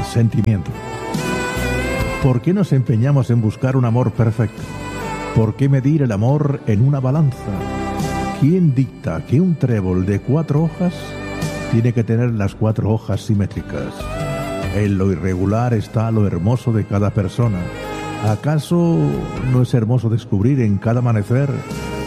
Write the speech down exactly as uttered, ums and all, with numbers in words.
Sentimiento. ¿Por qué nos empeñamos en buscar un amor perfecto? ¿Por qué medir el amor en una balanza? ¿Quién dicta que un trébol de cuatro hojas tiene que tener las cuatro hojas simétricas? En lo irregular está lo hermoso de cada persona. ¿Acaso no es hermoso descubrir en cada amanecer